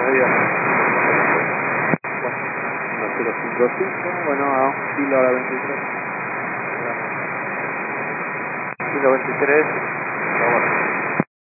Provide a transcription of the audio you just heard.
días. 1055, bueno, a kilo a la 23. Kilo 23, bueno.